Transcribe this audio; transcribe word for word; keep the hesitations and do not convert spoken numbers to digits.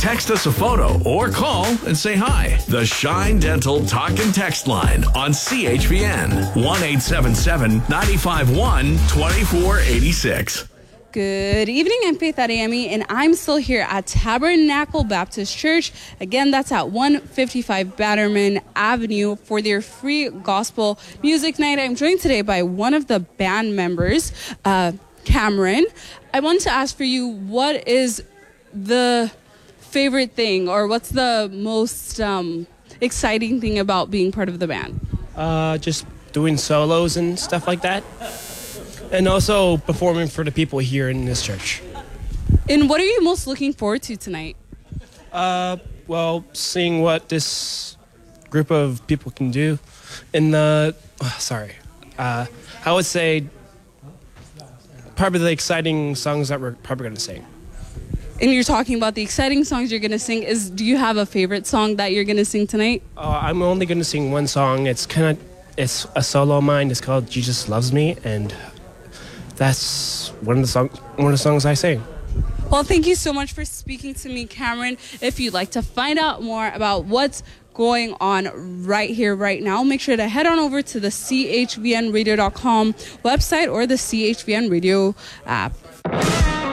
Text us a photo or call and say hi. The Shine Dental Talk and Text line on C H V N. one eight seven seven, nine five one, two four eight six. Good evening, I'm Faith Adeyemi, and I'm still here at Tabernacle Baptist Church. Again, that's at one fifty-five Batterman Avenue for their free gospel music night. I'm joined today by one of the band members, uh, Cameron. I want to ask for you, what is the favorite thing, or what's the most um, exciting thing about being part of the band? Uh, just doing solos and stuff like that. And also performing for the people here in this church. And what are you most looking forward to tonight? Uh, well, seeing what this group of people can do. And the, oh, sorry, uh, I would say probably the exciting songs that we're probably going to sing. And you're talking about the exciting songs you're going to sing. Is do you have a favorite song that you're going to sing tonight? Uh, I'm only going to sing one song. It's kind of, it's a solo of mine. It's called Jesus Loves Me, and that's one of the song, one of the songs I sing. Well, thank you so much for speaking to me, Cameron. If you'd like to find out more about what's going on right here, right now, make sure to head on over to the C H V N radio dot com website or the C H V N radio app.